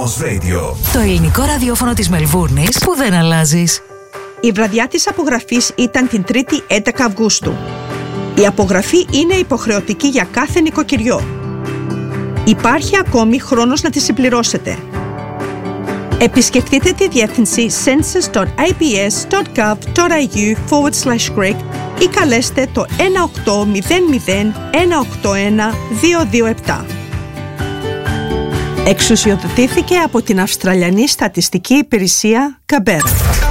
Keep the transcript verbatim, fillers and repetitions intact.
Bounce Radio. Το ελληνικό ραδιόφωνο της Μελβούρνης που δεν αλλάζεις. Η βραδιά της απογραφής ήταν την Τρίτη έντεκα Αυγούστου. Η απογραφή είναι υποχρεωτική για κάθε νοικοκυριό. Υπάρχει ακόμη χρόνος να τη συμπληρώσετε. Επισκεφτείτε τη διεύθυνση census.abs.gov.au forward slash Greek ή καλέστε το ένα οκτώ μηδέν μηδέν ένα οκτώ ένα δύο δύο επτά. Εξουσιοδοτήθηκε από την Αυστραλιανή Στατιστική Υπηρεσία Καμπέρα.